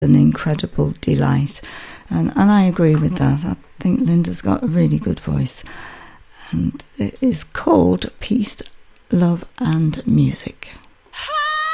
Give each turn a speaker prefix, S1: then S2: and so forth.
S1: an incredible delight. And I agree with that. I think Linda's got a really good voice. And it is called Peace, Love and Music.